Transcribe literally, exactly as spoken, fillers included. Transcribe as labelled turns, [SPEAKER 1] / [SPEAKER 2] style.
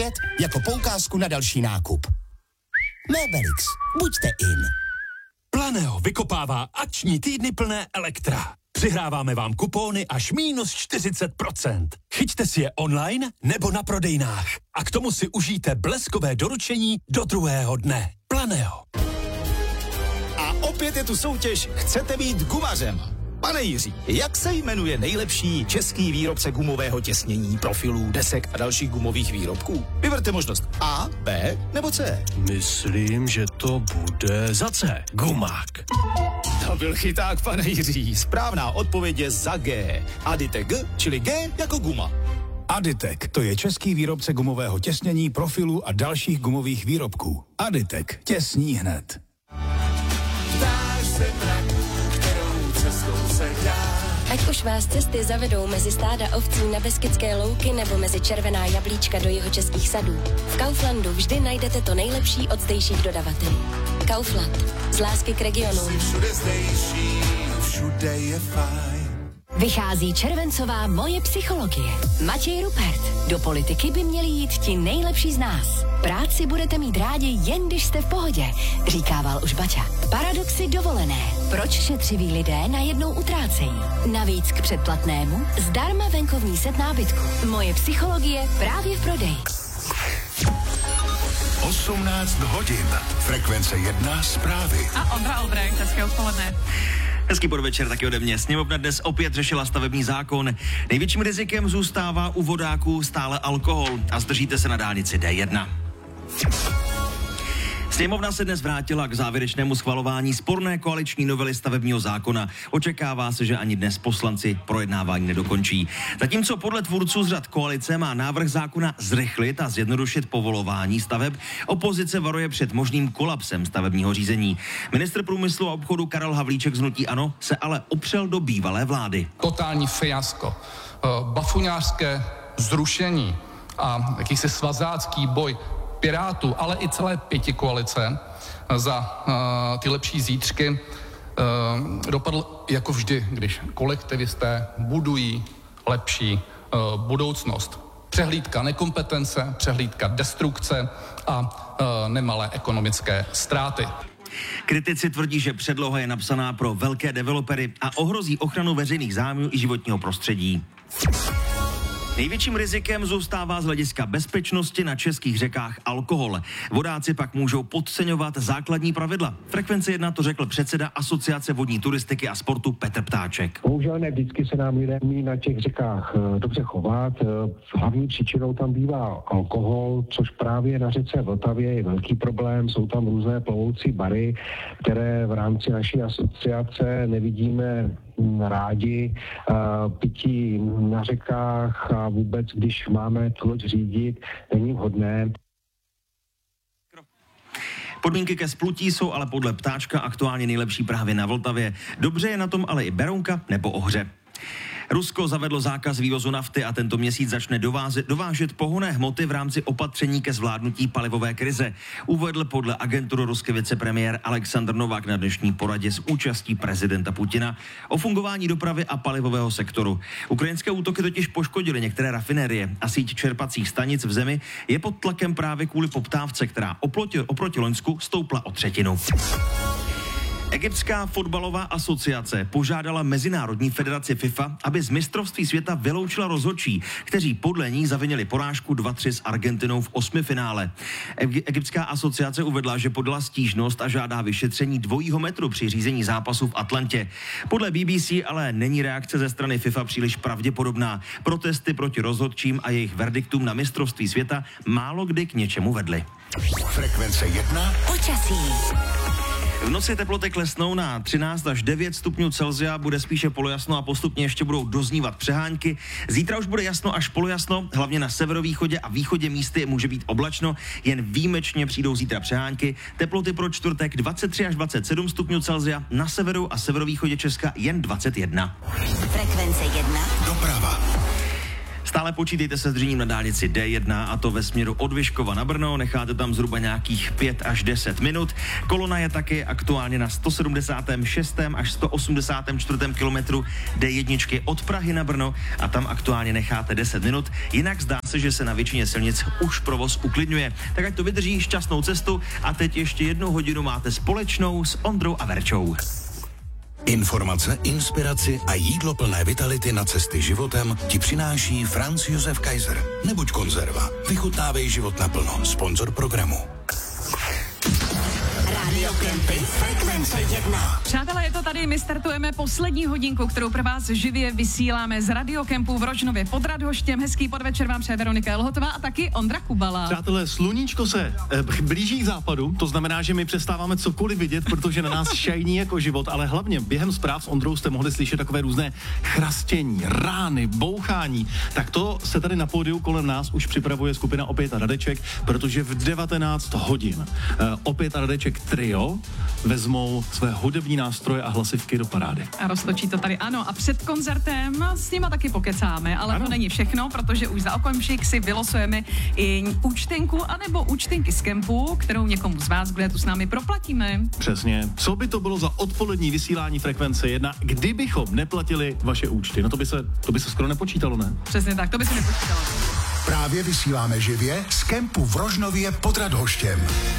[SPEAKER 1] jako poukázku na další nákup. Mébelix, buďte in.
[SPEAKER 2] Planeo vykopává akční týdny plné Elektra. Přihráváme vám kupóny až minus čtyřicet procent. Chyťte si je online nebo na prodejnách. A k tomu si užijte bleskové doručení do druhého dne. Planeo.
[SPEAKER 3] A opět je tu soutěž Chcete být gumařem. Pane Jiří, jak se jmenuje nejlepší český výrobce gumového těsnění, profilů, desek a dalších gumových výrobků? Vyberte možnost A, B nebo C.
[SPEAKER 4] Myslím, že to bude za C. Gumák.
[SPEAKER 3] To byl chyták, pane Jiří. Správná odpověď je za G. Aditek G, čili G jako guma.
[SPEAKER 5] Aditek, to je český výrobce gumového těsnění, profilů a dalších gumových výrobků. Aditek, těsní hned.
[SPEAKER 6] Ať už vás cesty zavedou mezi stáda ovcí na Beskydské louky nebo mezi červená jablíčka do jihočeských sadů, v Kauflandu vždy najdete to nejlepší od zdejších dodavatelů. Kaufland. Z lásky k regionům.
[SPEAKER 7] Všude zdejší, všude je fajn.
[SPEAKER 6] Vychází červencová Moje psychologie. Matěj Rupert. Do politiky by měli jít ti nejlepší z nás. Práci budete mít rádi, jen když jste v pohodě, říkával už Baťa. Paradoxy dovolené. Proč šetřiví lidé najednou utrácejí? Navíc k předplatnému zdarma venkovní set nábytku. Moje psychologie právě v prodeji.
[SPEAKER 8] osmnáct hodin. Frekvence jedna zprávy.
[SPEAKER 9] A Ondra Albrecht, hezké odpoledne.
[SPEAKER 10] Hezký podvečer taky ode mě. Sněmovna dnes opět řešila stavební zákon. Největším rizikem zůstává u vodáků stále alkohol a zdržíte se na dálnici D jedna. Sněmovna se dnes vrátila k závěrečnému schvalování sporné koaliční novely stavebního zákona. Očekává se, že ani dnes poslanci projednávání nedokončí. Zatímco podle tvůrců z řad koalice má návrh zákona zrychlit a zjednodušit povolování staveb, opozice varuje před možným kolapsem stavebního řízení. Ministr průmyslu a obchodu Karel Havlíček z hnutí ANO se ale opřel do bývalé vlády.
[SPEAKER 11] Totální fiasko, bafuňářské zrušení a jakýsi svazácký boj Pirátů, ale i celé pětikoalice za uh, ty lepší zítřky uh, dopadl jako vždy, když kolektivisté budují lepší uh, budoucnost. Přehlídka nekompetence, přehlídka destrukce a uh, nemalé ekonomické ztráty.
[SPEAKER 10] Kritici tvrdí, že předloha je napsaná pro velké developery a ohrozí ochranu veřejných zájmů i životního prostředí. Největším rizikem zůstává z hlediska bezpečnosti na českých řekách alkohol. Vodáci pak můžou podceňovat základní pravidla. Frekvence jedna to řekl předseda Asociace vodní turistiky a sportu Petr Ptáček.
[SPEAKER 12] Bohužel ne vždycky se nám lidé umí na těch řekách dobře chovat. Hlavní příčinou tam bývá alkohol, což právě na řece Vltavě je velký problém. Jsou tam různé plovoucí bary, které v rámci naší asociace nevidíme rádi. Pití na řekách a vůbec, když máme tu loď řídit, není vhodné.
[SPEAKER 10] Podmínky ke splutí jsou ale podle Ptáčka aktuálně nejlepší právě na Vltavě. Dobře je na tom ale i Berounka nebo Ohře. Rusko zavedlo zákaz vývozu nafty a tento měsíc začne dovázet, dovážet pohonné hmoty v rámci opatření ke zvládnutí palivové krize. Uvedl podle agentury ruský vicepremiér Aleksandr Novák na dnešní poradě s účastí prezidenta Putina o fungování dopravy a palivového sektoru. Ukrajinské útoky totiž poškodily některé rafinérie a síť čerpacích stanic v zemi je pod tlakem právě kvůli poptávce, která oproti, oproti loňsku stoupla o třetinu. Egyptská fotbalová asociace požádala Mezinárodní federaci FIFA, aby z mistrovství světa vyloučila rozhodčí, kteří podle ní zavinili porážku dva tři s Argentinou v osmifinále. Egyptská asociace uvedla, že podala stížnost a žádá vyšetření dvojího metru při řízení zápasu v Atlantě. Podle B B C ale není reakce ze strany FIFA příliš pravděpodobná. Protesty proti rozhodčím a jejich verdiktům na mistrovství světa málo kdy k něčemu vedly.
[SPEAKER 8] Frekvence jedna.
[SPEAKER 6] Počasí.
[SPEAKER 10] V noci teploty klesnou na třináct až devět stupňů Celsia, bude spíše polojasno a postupně ještě budou doznívat přehánky. Zítra už bude jasno až polojasno, hlavně na severovýchodě a východě místy může být oblačno, jen výjimečně přijdou zítra přehánky. Teploty pro čtvrtek dvacet tři až dvacet sedm stupňů Celsia, na severu a severovýchodě Česka jen dvacet jedna.
[SPEAKER 6] Frekvence jedna.
[SPEAKER 8] Doprava.
[SPEAKER 10] Stále počítejte se zdržením na dálnici D jedna, a to ve směru od Vyškova na Brno, necháte tam zhruba nějakých pět až deset minut. Kolona je taky aktuálně na sto sedmdesátém šestém až sto osmdesátém čtvrtém kilometru D jedna od Prahy na Brno a tam aktuálně necháte deset minut. Jinak zdá se, že se na většině silnic už provoz uklidňuje. Tak ať to vydrží, šťastnou cestu a teď ještě jednu hodinu máte společnou s Ondrou a Verčou.
[SPEAKER 8] Informace, inspiraci a jídlo plné vitality na cesty životem ti přináší Franz Josef Kaiser. Nebuď konzerva. Vychutnávej život naplno. Sponzor programu.
[SPEAKER 6] Radio Camping Frekvence jedna.
[SPEAKER 9] Přátelé, je to tady, my startujeme poslední hodinku, kterou pro vás živě vysíláme z Radiokempu v Rožnově pod Radhoštěm. Hezký podvečer vám přeje Veronika Lhotová a taky Ondra Kubala.
[SPEAKER 4] Přátelé, sluníčko se eh, blíží k západu, to znamená, že my přestáváme cokoliv vidět, protože na nás šajní jako život, ale hlavně během zpráv s Ondrou jste mohli slyšet takové různé chrastění, rány, bouchání. Tak to se tady na pódiu kolem nás už připravuje skupina Opět a Radeček, protože v devatenáct hodin eh, Opět a Radeček trio vezmou své hudební nástroje a hlasivky do parády.
[SPEAKER 9] A roztočí to tady, ano. A před koncertem s nima taky pokecáme, ale ano. To není všechno, protože už za okamžik si vylosujeme i účtenku, anebo účtenky z kempu, kterou někomu z vás, kdo je tu s námi, proplatíme.
[SPEAKER 4] Přesně. Co by to bylo za odpolední vysílání Frekvence jedna, kdybychom neplatili vaše účty? No to by se, to by se skoro nepočítalo, ne?
[SPEAKER 9] Přesně tak, to by se nepočítalo.
[SPEAKER 8] Právě vysíláme živě z kempu v Rožnově pod Radhoštěm.